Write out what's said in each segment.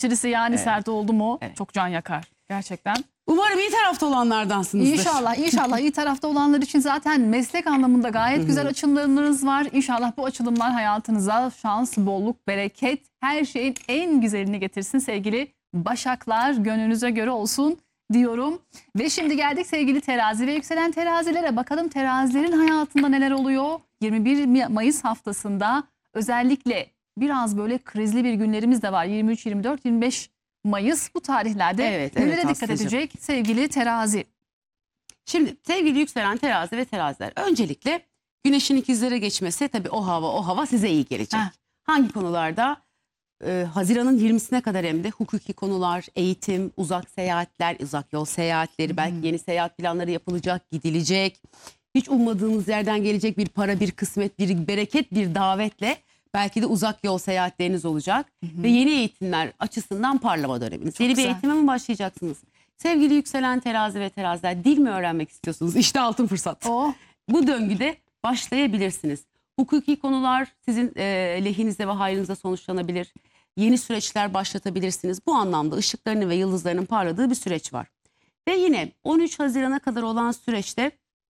eleştirisi yani sert oldu mu çok can yakar gerçekten. Umarım iyi tarafta olanlardansınızdır. İnşallah, inşallah iyi tarafta olanlar için zaten meslek anlamında gayet güzel açılımlarınız var. İnşallah bu açılımlar hayatınıza şans, bolluk, bereket, her şeyin en güzelini getirsin sevgili Başaklar. Gönlünüze göre olsun diyorum. Ve şimdi geldik sevgili terazi ve yükselen terazilere. Bakalım terazilerin hayatında neler oluyor? 21 Mayıs haftasında özellikle biraz böyle krizli bir günlerimiz de var. 23, 24, 25 Mayıs bu tarihlerde nelere dikkat edecek sevgili terazi? Şimdi sevgili yükselen terazi ve teraziler, öncelikle güneşin ikizlere geçmesi, tabii o hava size iyi gelecek. Hangi konularda? Haziran'ın 20'sine kadar hem de hukuki konular, eğitim, uzak seyahatler, uzak yol seyahatleri, belki yeni seyahat planları yapılacak, gidilecek. Hiç ummadığınız yerden gelecek bir para, bir kısmet, bir bereket, bir davetle belki de uzak yol seyahatleriniz olacak. Ve yeni eğitimler açısından parlama döneminiz. Yeni bir eğitime mi başlayacaksınız? Sevgili yükselen terazi ve teraziler, dil mi öğrenmek istiyorsunuz? İşte altın fırsat. Bu döngüde başlayabilirsiniz. Hukuki konular sizin lehinize ve hayrınıza sonuçlanabilir. Yeni süreçler başlatabilirsiniz. Bu anlamda ışıklarının ve yıldızlarının parladığı bir süreç var. Ve yine 13 Haziran'a kadar olan süreçte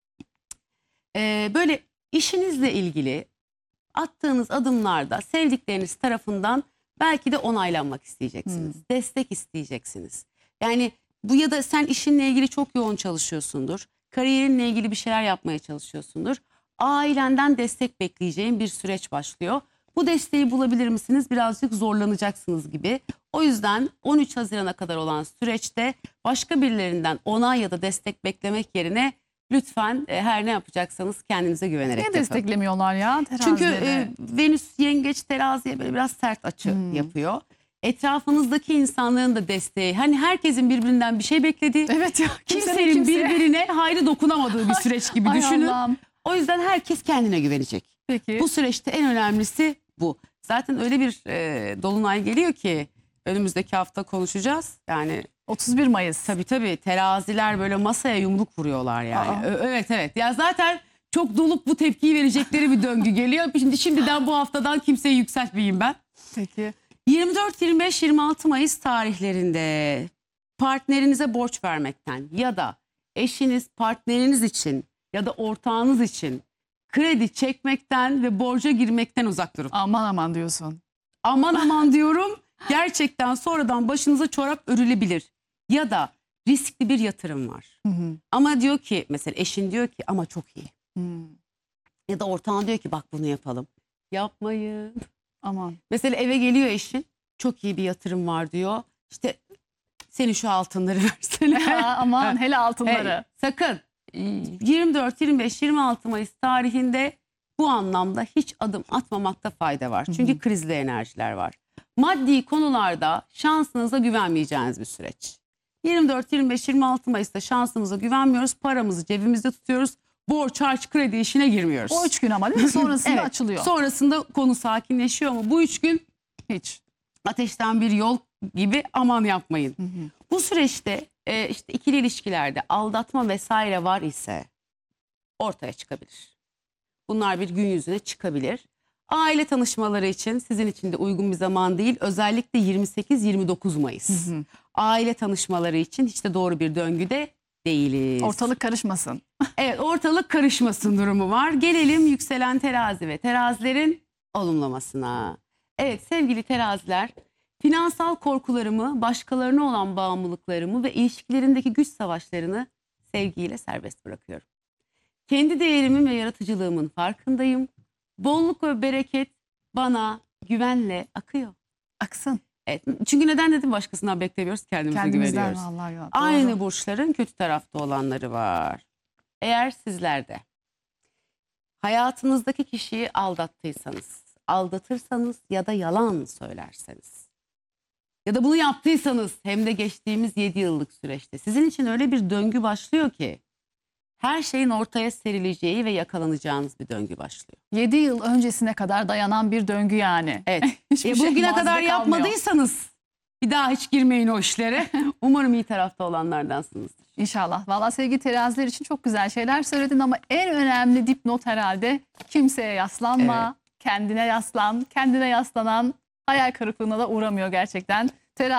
böyle işinizle ilgili attığınız adımlarda sevdikleriniz tarafından belki de onaylanmak isteyeceksiniz. Destek isteyeceksiniz. Yani bu, ya da sen işinle ilgili çok yoğun çalışıyorsundur. Kariyerinle ilgili bir şeyler yapmaya çalışıyorsundur. Ailenden destek bekleyeceğin bir süreç başlıyor. Bu desteği bulabilir misiniz? Birazcık zorlanacaksınız gibi. O yüzden 13 Haziran'a kadar olan süreçte başka birilerinden onay ya da destek beklemek yerine lütfen her ne yapacaksanız kendinize güvenerek yapın. Niye desteklemiyorlar ya terazilere? Çünkü Venüs yengeç teraziye böyle biraz sert açı yapıyor. Etrafınızdaki insanların da desteği. Hani herkesin birbirinden bir şey beklediği. Evet ya. Kimsenin birbirine hayrı dokunamadığı bir süreç gibi düşünün. O yüzden herkes kendine güvenecek. Peki. Bu süreçte en önemlisi bu. Zaten öyle bir dolunay geliyor ki önümüzdeki hafta konuşacağız. Yani 31 Mayıs. Tabii teraziler böyle masaya yumruk vuruyorlar yani. Evet. Ya zaten çok dolup bu tepkiyi verecekleri bir döngü geliyor. Şimdiden bu haftadan kimseyi yükseltmeyeyim ben. Peki. 24, 25, 26 Mayıs tarihlerinde partnerinize borç vermekten ya da eşiniz, partneriniz için ya da ortağınız için kredi çekmekten ve borca girmekten uzak durun. Aman diyorsun. Aman diyorum. Gerçekten sonradan başınıza çorap örülebilir. Ya da riskli bir yatırım var. Ama diyor ki, mesela eşin diyor ki ama çok iyi. Ya da ortağın diyor ki bak bunu yapalım. Yapmayın. Aman. Mesela eve geliyor eşin, çok iyi bir yatırım var diyor. İşte senin şu altınları versene. Aman hele altınları. Sakın. 24, 25, 26 Mayıs tarihinde bu anlamda hiç adım atmamakta fayda var. Çünkü krizli enerjiler var. Maddi konularda şansınıza güvenmeyeceğiniz bir süreç. 24, 25, 26 Mayıs'ta şansımıza güvenmiyoruz. Paramızı cebimizde tutuyoruz. Borç, harç, kredi işine girmiyoruz. O 3 gün ama değil mi? Sonrasında açılıyor. Sonrasında konu sakinleşiyor ama bu 3 gün hiç. Ateşten bir yol gibi, aman yapmayın. Bu süreçte işte ikili ilişkilerde aldatma vesaire var ise ortaya çıkabilir. Bunlar bir gün yüzüne çıkabilir. Aile tanışmaları için sizin için de uygun bir zaman değil. Özellikle 28-29 Mayıs. Aile tanışmaları için hiç de doğru bir döngüde değiliz. Ortalık karışmasın. Evet, ortalık karışmasın durumu var. Gelelim yükselen terazi ve terazilerin olumlamasına. Evet sevgili teraziler, finansal korkularımı, başkalarına olan bağımlılıklarımı ve ilişkilerindeki güç savaşlarını sevgiyle serbest bırakıyorum. Kendi değerimin ve yaratıcılığımın farkındayım. Bolluk ve bereket bana güvenle akıyor. Aksın. Evet, çünkü neden dedim, başkasından beklemiyoruz, kendimize güveniyoruz. Vallahi ya, aynı burçların kötü tarafta olanları var. Eğer sizlerde hayatınızdaki kişiyi aldattıysanız, aldatırsanız ya da yalan söylerseniz ya da bunu yaptıysanız, hem de geçtiğimiz 7 yıllık süreçte sizin için öyle bir döngü başlıyor ki her şeyin ortaya serileceği ve yakalanacağınız bir döngü başlıyor. 7 yıl öncesine kadar dayanan bir döngü yani. Evet. mazide Bugüne kadar kalmıyor. yapmadıysanız bir daha hiç girmeyin o işlere. Umarım iyi tarafta olanlardansınızdır. İnşallah. Valla sevgili teraziler için çok güzel şeyler söyledin ama en önemli dipnot herhalde kimseye yaslanma, kendine yaslan, kendine yaslanan hayal kırıklığına da uğramıyor gerçekten.